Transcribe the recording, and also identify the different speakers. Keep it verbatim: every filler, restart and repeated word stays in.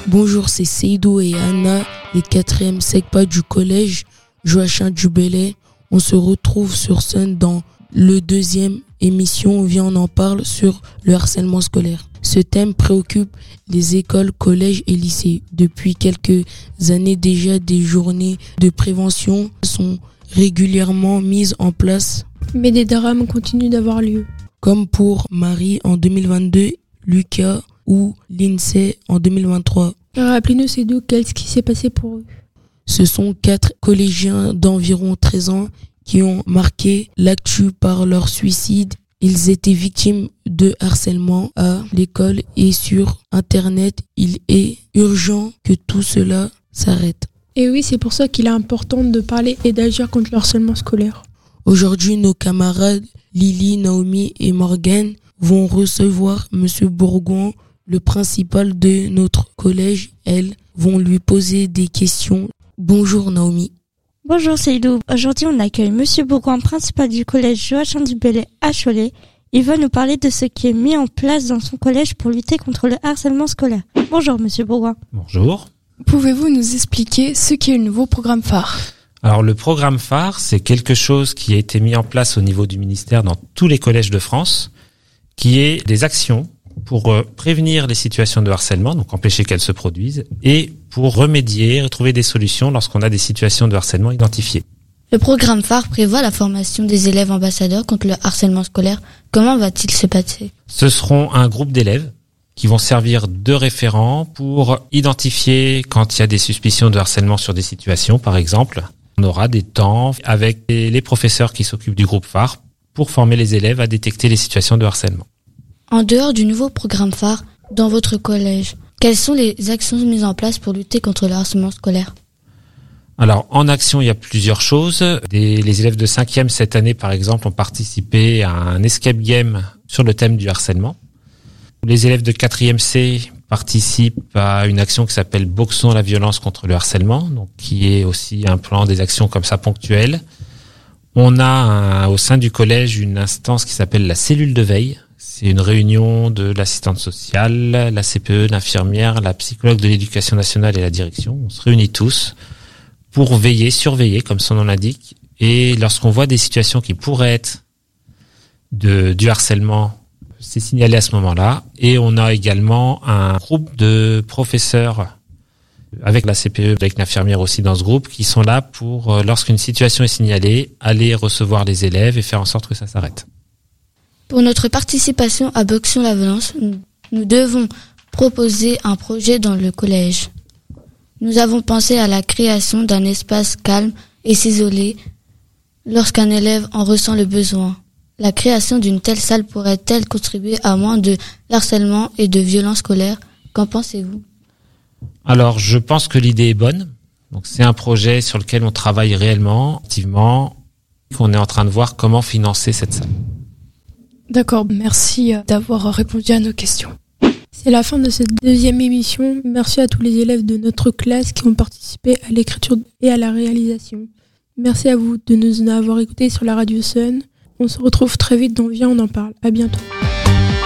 Speaker 1: Bonjour, c'est Seydou et Anna, les quatrième SECPA du collège Joachim du Bellay. On se retrouve sur scène dans le deuxième émission Viens on en parle sur le harcèlement scolaire. Ce thème préoccupe les écoles, collèges et lycées. Depuis quelques années déjà, des journées de prévention sont régulièrement mises en place.
Speaker 2: Mais des drames continuent d'avoir lieu.
Speaker 1: Comme pour Marie en deux mille vingt-deux, Lucas ou Lindsay en deux mille vingt-trois.
Speaker 2: Rappelez-nous, c'est d'où qu'est-ce qui s'est passé pour eux.
Speaker 1: Ce sont quatre collégiens d'environ treize ans qui ont marqué l'actu par leur suicide. Ils étaient victimes de harcèlement à l'école et sur Internet. Il est urgent que tout cela s'arrête.
Speaker 2: Et oui, c'est pour ça qu'il est important de parler et d'agir contre le harcèlement scolaire.
Speaker 1: Aujourd'hui, nos camarades Lily, Naomi et Morgane vont recevoir Monsieur Bourgoin, le principal de notre collège. Elles vont lui poser des questions. Bonjour Naomi.
Speaker 3: Bonjour Seydou. Aujourd'hui, on accueille Monsieur Bourgoin, principal du collège Joachim du Bellay à Cholet. Il va nous parler de ce qui est mis en place dans son collège pour lutter contre le harcèlement scolaire. Bonjour Monsieur Bourgoin.
Speaker 4: Bonjour.
Speaker 2: Pouvez-vous nous expliquer ce qu'est le nouveau programme phare ?
Speaker 4: Alors le programme phare, c'est quelque chose qui a été mis en place au niveau du ministère dans tous les collèges de France, qui est des actions pour euh, prévenir les situations de harcèlement, donc empêcher qu'elles se produisent, et pour remédier, trouver des solutions lorsqu'on a des situations de harcèlement identifiées.
Speaker 5: Le programme phare prévoit la formation des élèves ambassadeurs contre le harcèlement scolaire. Comment va-t-il se passer ?
Speaker 4: Ce seront un groupe d'élèves qui vont servir de référents pour identifier quand il y a des suspicions de harcèlement sur des situations, par exemple. On aura des temps avec les professeurs qui s'occupent du groupe phare pour former les élèves à détecter les situations de harcèlement.
Speaker 5: En dehors du nouveau programme phare, dans votre collège, quelles sont les actions mises en place pour lutter contre le harcèlement scolaire ?
Speaker 4: Alors, en action, il y a plusieurs choses. Des, les élèves de cinquième cette année, par exemple, ont participé à un escape game sur le thème du harcèlement. Les élèves de quatrième C participent à une action qui s'appelle Boxons la violence contre le harcèlement, donc qui est aussi un plan des actions comme ça ponctuelles. On a un, au sein du collège une instance qui s'appelle la cellule de veille. C'est une réunion de l'assistante sociale, la C P E, l'infirmière, la psychologue de l'éducation nationale et la direction. On se réunit tous pour veiller, surveiller, comme son nom l'indique. Et lorsqu'on voit des situations qui pourraient être de, du harcèlement, c'est signalé à ce moment-là. Et on a également un groupe de professeurs avec la C P E, avec l'infirmière aussi dans ce groupe, qui sont là pour, lorsqu'une situation est signalée, aller recevoir les élèves et faire en sorte que ça s'arrête.
Speaker 5: Pour notre participation à Boxons la violence, nous devons proposer un projet dans le collège. Nous avons pensé à la création d'un espace calme et s'isoler lorsqu'un élève en ressent le besoin. La création d'une telle salle pourrait-elle contribuer à moins de harcèlement et de violence scolaire ? Qu'en pensez-vous ?
Speaker 4: Alors, je pense que l'idée est bonne. Donc, c'est un projet sur lequel on travaille réellement, activement, qu'on est en train de voir comment financer cette salle.
Speaker 2: D'accord, merci d'avoir répondu à nos questions. C'est la fin de cette deuxième émission. Merci à tous les élèves de notre classe qui ont participé à l'écriture et à la réalisation. Merci à vous de nous avoir écoutés sur la radio Sun. On se retrouve très vite dans Viens on en parle. À bientôt.